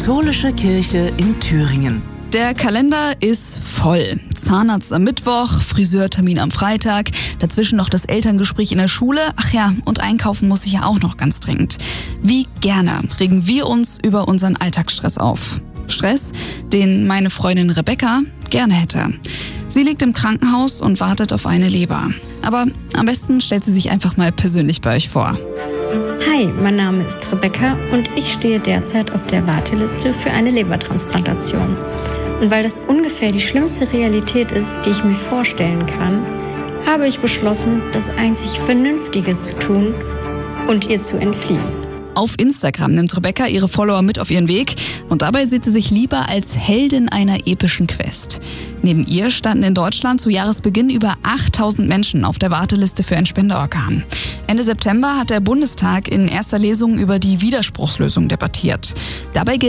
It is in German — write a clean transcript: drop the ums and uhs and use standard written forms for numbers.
Katholische Kirche in Thüringen. Der Kalender ist voll. Zahnarzt am Mittwoch, Friseurtermin am Freitag, dazwischen noch das Elterngespräch in der Schule. Ach ja, und einkaufen muss ich ja auch noch ganz dringend. Wie gerne regen wir uns über unseren Alltagsstress auf. Stress, den meine Freundin Rebecca gerne hätte. Sie liegt im Krankenhaus und wartet auf eine Leber. Aber am besten stellt sie sich einfach mal persönlich bei euch vor. Hi, mein Name ist Rebecca und ich stehe derzeit auf der Warteliste für eine Lebertransplantation. Und weil das ungefähr die schlimmste Realität ist, die ich mir vorstellen kann, habe ich beschlossen, das einzig Vernünftige zu tun und ihr zu entfliehen. Auf Instagram nimmt Rebecca ihre Follower mit auf ihren Weg und dabei sieht sie sich lieber als Heldin einer epischen Quest. Neben ihr standen in Deutschland zu Jahresbeginn über 8000 Menschen auf der Warteliste für ein Spenderorgan. Ende September hat der Bundestag in erster Lesung über die Widerspruchslösung debattiert. Dabei